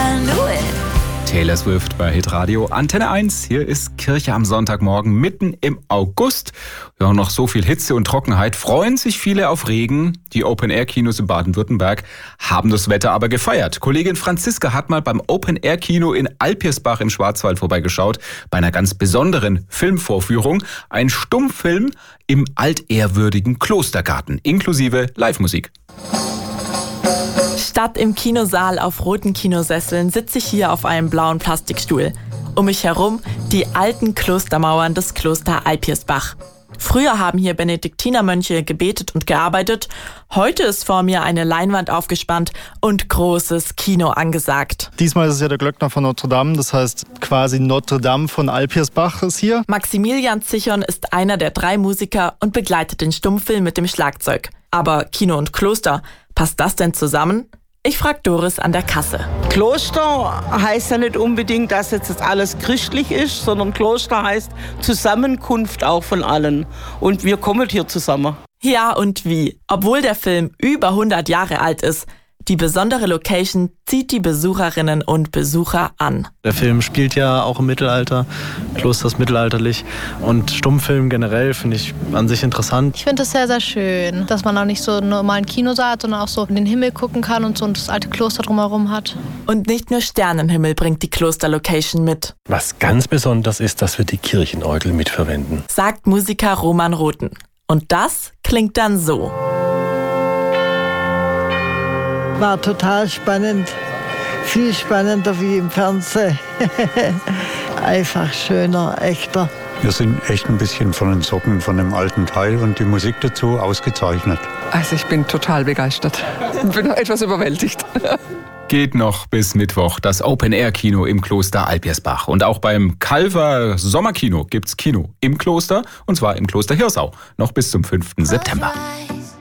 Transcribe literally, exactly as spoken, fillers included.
I knew it. Taylor Swift bei Hitradio Antenne eins. Hier ist Kirche am Sonntagmorgen mitten im August. Ja, noch so viel Hitze und Trockenheit. Freuen sich viele auf Regen. Die Open-Air-Kinos in Baden-Württemberg haben das Wetter aber gefeiert. Kollegin Franziska hat mal beim Open-Air-Kino in Alpirsbach im Schwarzwald vorbeigeschaut. Bei einer ganz besonderen Filmvorführung. Ein Stummfilm im altehrwürdigen Klostergarten, inklusive Live-Musik. Statt im Kinosaal auf roten Kinosesseln sitze ich hier auf einem blauen Plastikstuhl. Um mich herum die alten Klostermauern des Kloster Alpirsbach. Früher haben hier Benediktinermönche gebetet und gearbeitet. Heute ist vor mir eine Leinwand aufgespannt und großes Kino angesagt. Diesmal ist es ja der Glöckner von Notre Dame, das heißt quasi Notre Dame von Alpirsbach ist hier. Maximilian Zichon ist einer der drei Musiker und begleitet den Stummfilm mit dem Schlagzeug. Aber Kino und Kloster, passt das denn zusammen? Ich frag Doris an der Kasse. Kloster heißt ja nicht unbedingt, dass jetzt alles christlich ist, sondern Kloster heißt Zusammenkunft auch von allen. Und wir kommen hier zusammen. Ja, und wie? Obwohl der Film über hundert Jahre alt ist, die besondere Location zieht die Besucherinnen und Besucher an. Der Film spielt ja auch im Mittelalter, Kloster ist mittelalterlich und Stummfilm generell finde ich an sich interessant. Ich finde es sehr, sehr schön, dass man auch nicht so einen normalen Kinosaal hat, sondern auch so in den Himmel gucken kann und so das alte Kloster drumherum hat. Und nicht nur Sternenhimmel bringt die Klosterlocation mit. Was ganz besonders ist, dass wir die Kirchenorgel mitverwenden, sagt Musiker Roman Rothen. Und das klingt dann so. War total spannend, viel spannender wie im Fernsehen. Einfach schöner, echter. Wir sind echt ein bisschen von den Socken von dem alten Teil und die Musik dazu ausgezeichnet. Also ich bin total begeistert, bin etwas überwältigt. Geht noch bis Mittwoch das Open-Air-Kino im Kloster Alpirsbach. Und auch beim Calver Sommerkino gibt's Kino im Kloster, und zwar im Kloster Hirsau, noch bis zum fünften September.